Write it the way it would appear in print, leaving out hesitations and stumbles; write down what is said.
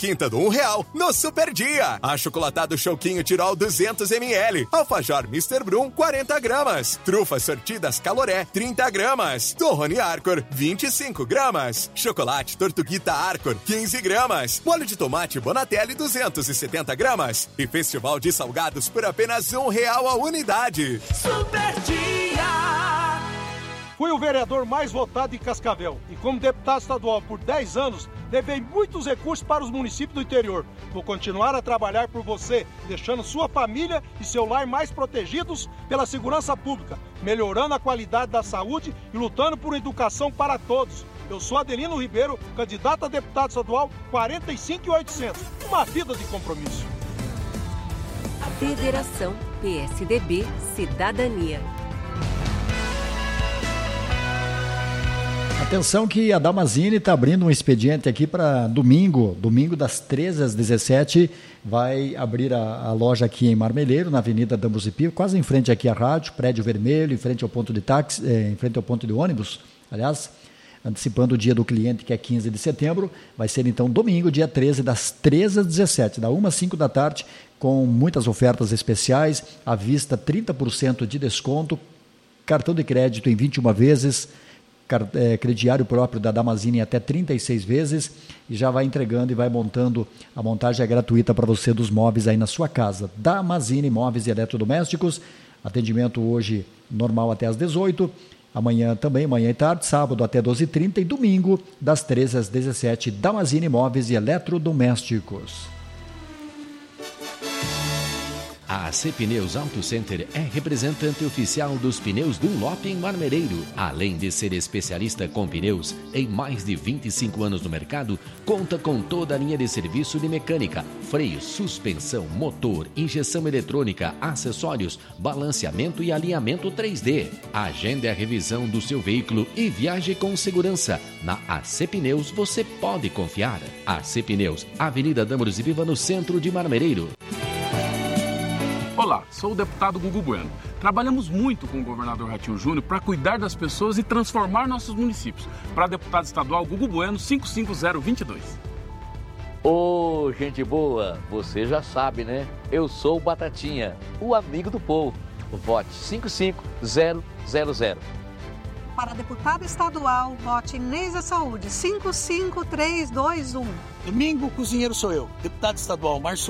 Quinta do R$1 no Super Dia. Achocolatado Choquinho Tirol 200ml. Alfajor Mr. Brum 40 gramas. Trufas sortidas Caloré 30 gramas. Torrone Arcor 25 gramas. Chocolate Tortuguita Arcor 15 gramas. Molho de tomate Bonatelli 270 gramas. E Festival de Salgados por apenas R$1 a unidade. Super Dia. Fui o vereador mais votado em Cascavel e como deputado estadual por 10 anos, levei muitos recursos para os municípios do interior. Vou continuar a trabalhar por você, deixando sua família e seu lar mais protegidos pela segurança pública, melhorando a qualidade da saúde e lutando por educação para todos. Eu sou Adelino Ribeiro, candidato a deputado estadual 45800. Uma vida de compromisso. Federação PSDB Cidadania. Atenção que a Damazini está abrindo um expediente aqui para domingo das 13 às 17, vai abrir a loja aqui em Marmeleiro, na Avenida Dambos Pio, quase em frente aqui à rádio, prédio vermelho, em frente ao ponto de táxi, em frente ao ponto de ônibus, aliás, antecipando o dia do cliente, que é 15 de setembro, vai ser então domingo, dia 13, das 13 às 17, da 1 às 5 da tarde, com muitas ofertas especiais, à vista 30% de desconto, cartão de crédito em 21 vezes, crediário próprio da Damazini até 36 vezes e já vai entregando e vai montando. A montagem é gratuita para você dos móveis aí na sua casa. Damazini Móveis e Eletrodomésticos, atendimento hoje normal até às 18, amanhã também, manhã e tarde, sábado até 12h30 e domingo das 13 às 17, Damazini Móveis e Eletrodomésticos. A AC Pneus Auto Center é representante oficial dos pneus Dunlop em Marmeleiro. Além de ser especialista com pneus em mais de 25 anos no mercado, conta com toda a linha de serviço de mecânica, freio, suspensão, motor, injeção eletrônica, acessórios, balanceamento e alinhamento 3D. Agende a revisão do seu veículo e viaje com segurança. Na AC Pneus você pode confiar. AC Pneus, Avenida Dâmaros e Viva, no centro de Marmeleiro. Olá, sou o deputado Gugu Bueno. Trabalhamos muito com o governador Ratinho Júnior para cuidar das pessoas e transformar nossos municípios. Para deputado estadual, Gugu Bueno, 55022. Ô, gente boa, você já sabe, né? Eu sou o Batatinha, o amigo do povo. Vote 55000. Para deputado estadual, vote Neisa Saúde, 55321. Domingo, o cozinheiro sou eu, deputado estadual Márcio